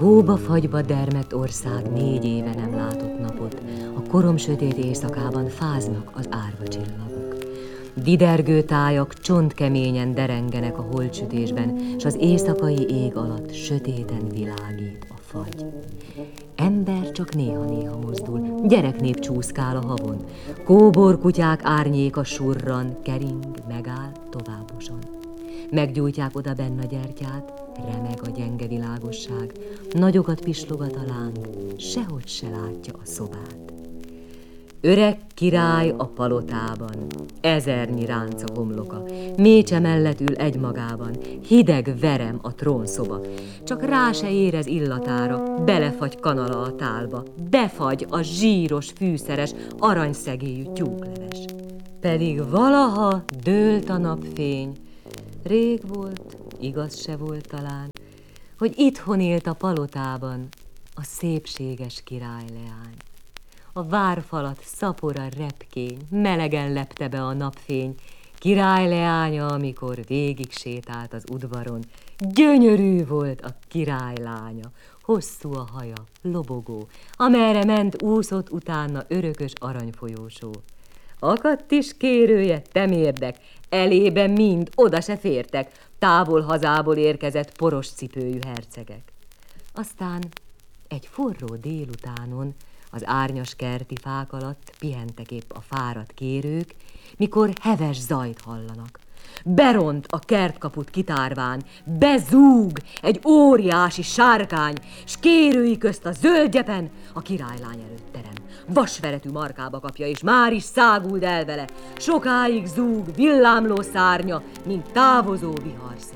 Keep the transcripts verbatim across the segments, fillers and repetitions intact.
Hóba-fagyba dermedt ország négy éve nem látott napot, a korom sötét éjszakában fáznak az árva csillagok. Didergő tájak csontkeményen derengenek a holtsütésben, s az éjszakai ég alatt sötéten világít a fagy. Ember csak néha-néha mozdul, gyereknép csúszkál a havon, kóborkutyák árnyéka surran, kering, megáll, továbboson. Meggyújtják oda benn a gyertyát, remeg a gyenge világosság, nagyokat pislogat a láng, sehogy se látja a szobát. Öreg király a palotában, ezernyi ránc a homloka, mécse mellett ül egymagában, hideg verem a trónszoba, csak rá se érez illatára, belefagy kanala a tálba, befagy a zsíros, fűszeres, aranyszegélyű tyúkleves. Pedig valaha dőlt a napfény, rég volt, igaz se volt talán, hogy itthon élt a palotában a szépséges királyleány. A várfalat szapora repkény, melegen lepte be a napfény, királyleánya, amikor végig sétált az udvaron. Gyönyörű volt a királylánya, hosszú a haja, lobogó, amerre ment, úszott utána örökös aranyfolyósó. Akadt is kérője, temérdek, elébe mind oda se fértek, távol hazából érkezett poros cipőjű hercegek. Aztán egy forró délutánon az árnyas kerti fák alatt pihentek épp a fáradt kérők, mikor heves zajt hallanak. Beront a kertkaput kitárván, bezúg egy óriási sárkány, s kérői közt a zöldgyepen a királylány előtt terem. Vasveretű markába kapja, és már is száguld el vele, sokáig zúg villámló szárnya, mint távozó viharszel.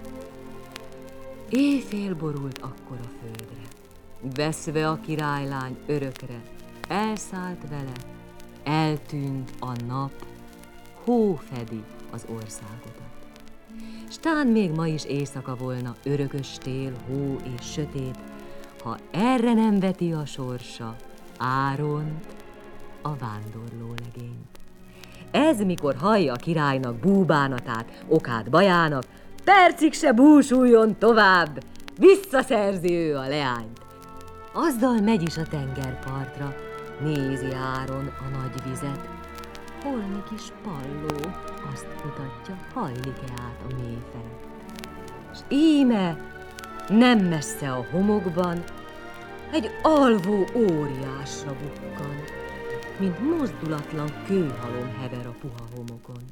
Éjfél borult akkor a földre, veszve a királylány örökre, elszállt vele, eltűnt a nap, hó fedi az országodat. S tán még ma is éjszaka volna, örökös tél, hó és sötét, ha erre nem veti a sorsa Áront, a vándorló legényt. Ez mikor hallja a királynak búbánatát, okát, bajának, percig se búsuljon tovább, visszaszerzi ő a leányt. Azzal megy is a tengerpartra, nézi Áron a nagy vizet, holmi kis palló azt mutatja, hajlik-e át a mély felett. S íme nem messze a homokban egy alvó óriásra bukkan, mint mozdulatlan kőhalom hever a puha homokon.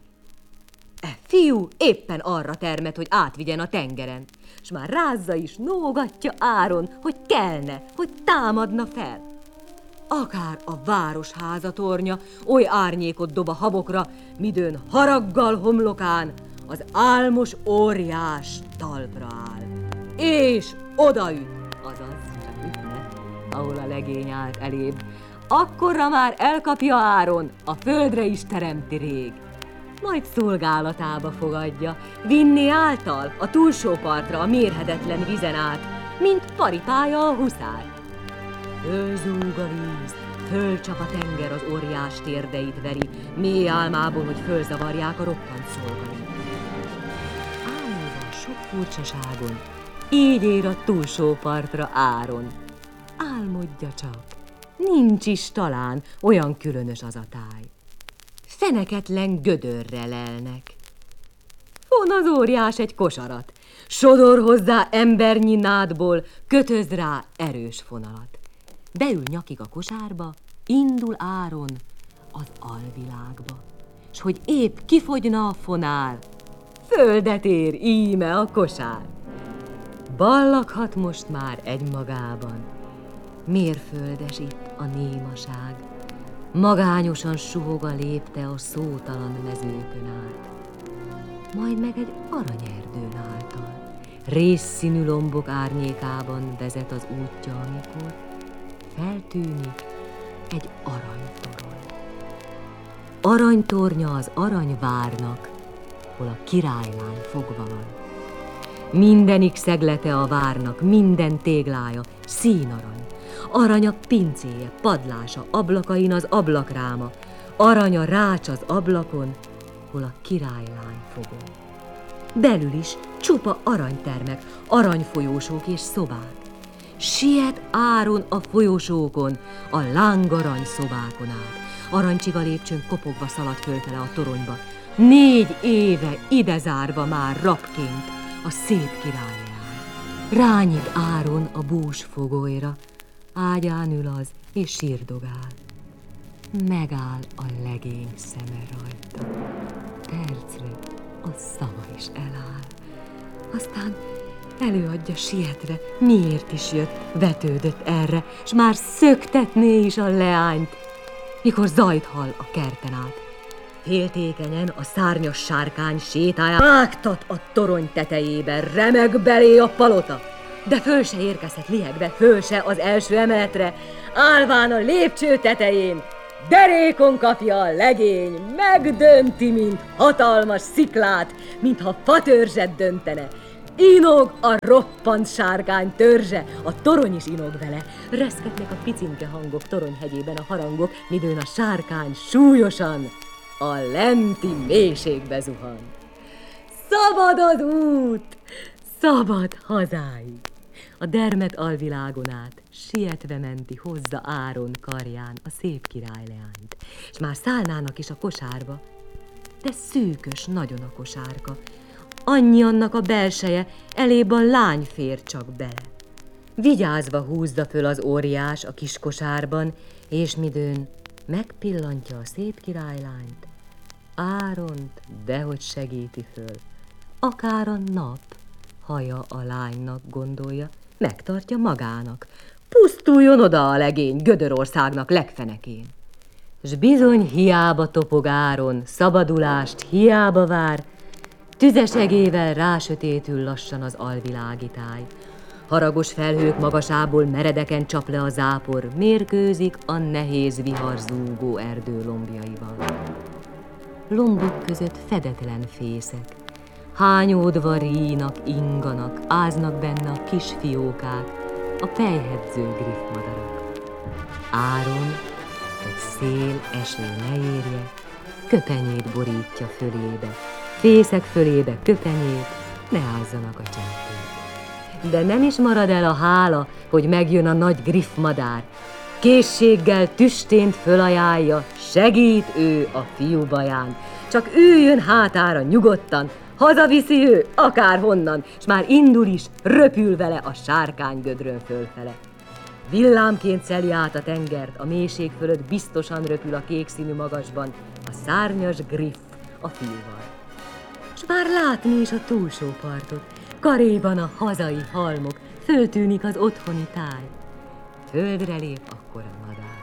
E fiú éppen arra termett, hogy átvigyen a tengeren, s már rázza is, nógatja Áron, hogy kelne, hogy támadna fel. Akár a városháza tornya oly árnyékot dob a habokra, midőn haraggal homlokán az álmos óriás talpra áll. És odaüt, azaz csak ütne, ahol a legény állt elébb. Akkorra már elkapja Áron, a földre is teremti rég. Majd szolgálatába fogadja, vinni által a túlsó partra a mérhetetlen vizen át, mint paripája a huszár. Fölzúg a víz, fölcsap a tenger, az óriás térdeit veri, mély álmából, hogy fölzavarják a roppant szolgait. Álmodva sok furcsaságon, így ér a túlsó partra Áron. Álmodja csak, nincs is talán olyan különös az a táj. Feneketlen gödörre lelnek. Von az óriás egy kosarat, sodor hozzá embernyi nádból, kötözd rá erős fonalat. Beül nyakig a kosárba, indul Áron az alvilágba, s hogy épp kifogyna a fonál, földet ér íme a kosár. Ballaghat most már egymagában, mérföldes itt a némaság, magányosan suhog a lépte a szótalan mezőkön át. Majd meg egy aranyerdőn által, rézszínű lombok árnyékában vezet az útja, amikor feltűnik egy aranytorony. Aranytornya az aranyvárnak, hol a királylány fogva van. Mindenik szeglete a várnak, minden téglája színarany. Arany a pincéje, padlása, ablakain az ablakráma, arany a rács az ablakon, hol a királylány fogon. Belül is csupa aranytermek, aranyfolyósók és szobák. Siet Áron a folyosókon, a lángarany szobákon át. Arancsiga lépcsőn kopogva szaladt fölfele a toronyba. Négy éve ide zárva már rabként a szép királyleány. Rányit Áron a bús fogolyra, ágyán ül az és sírdogál. Megáll a legény szeme rajta. Percre a szava is eláll. Aztán előadja sietve, miért is jött, vetődött erre, s már szöktetné is a leányt, mikor zajt hall a kerten át. Féltékenyen a szárnyas sárkány sétáját vágtat a torony tetejében, remeg belé a palota, de föl se érkezhet lihegve, föl se az első emeletre, állván a lépcső tetején, derékon kapja a legény, megdönti, mint hatalmas sziklát, mintha fatörzset döntene. Inog a roppant sárkány törzse, a torony is inog vele. Reszketnek a picinke hangok toronyhegyében a harangok, midőn a sárkány súlyosan a lenti mélységbe zuhan. Szabad az út, szabad hazáig! A dermet alvilágon át sietve menti hozza Áron karján a szép királyleányt, s már szállnának is a kosárba, de szűkös nagyon a kosárka. Annyi annak a belseje, elébb a lány fér csak bele. Vigyázva húzza föl az óriás a kis kosárban, és midőn megpillantja a szép királylányt, Áront dehogy segíti föl. Akár a nap haja a lánynak gondolja, megtartja magának. Pusztuljon oda a legény Gödörországnak legfenekén. S bizony hiába topog Áron, szabadulást hiába vár, tüzesegével rásötétül lassan az alvilági táj. Haragos felhők magasából meredeken csap le a zápor, mérkőzik a nehéz vihar zúgó erdő lombjaival. Lombok között fedetlen fészek, hányódva rínak, inganak, áznak benne a kis fiókák, a pelyhedző griffmadarak. Áron, hogy szél, eső ne érje, köpenyét borítja fölébe, fészek fölébe köpenyét, ne ázzanak a csempék. De nem is marad el a hála, hogy megjön a nagy griffmadár, készséggel tüstént fölajánlja, segít ő a fiú baján, csak üljön hátára nyugodtan, hazaviszi ő akárhonnan, s már indul is, röpül vele a sárkány gödrön fölfele. Villámként szeli át a tengert, a mélység fölött biztosan röpül a kékszínű magasban a szárnyas griff a fiúval. S már látni is a túlsó partot, karéban a hazai halmok, föltűnik az otthoni táj. Földre lép akkor a madár.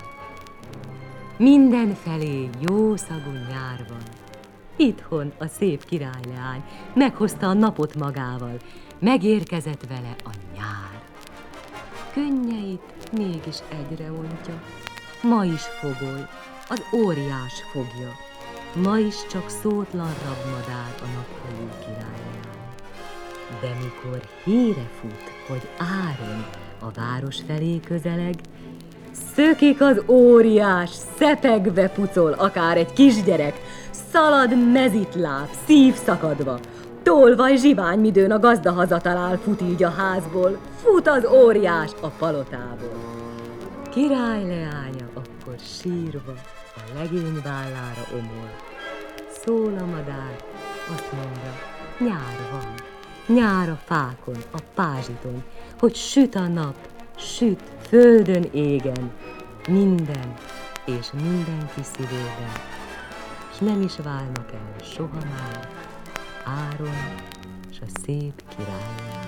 Mindenfelé jó szagú nyár van. Itthon a szép királyleány meghozta a napot magával, megérkezett vele a nyár. Könnyeit mégis egyre ontja, ma is fogoly, az óriás fogja, ma is csak szótlan rabmadár a naphajú királyleány. De mikor híre fut, hogy Áron a város felé közeleg, szökik az óriás, szepegve pucol akár egy kisgyerek, szalad mezitláb, szív szakadva, tolvaj zsivány, midőn a gazda hazatalál, fut így a házból, fut az óriás a palotából. Király leánya akkor sírva a legény vállára omol. Szól a madár, azt mondja, nyár van, nyár a fákon, a pázsiton, hogy süt a nap, süt földön égen, minden és mindenki szívében, s nem is válnak el soha már Áron s a szép királyleány.